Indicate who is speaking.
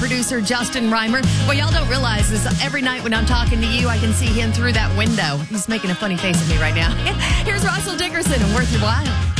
Speaker 1: producer Justin Reimer. What y'all don't realize is every night when I'm talking to you, I can see him through that window. He's making a funny face at me right now. Here's Russell Dickerson and Worth Your While.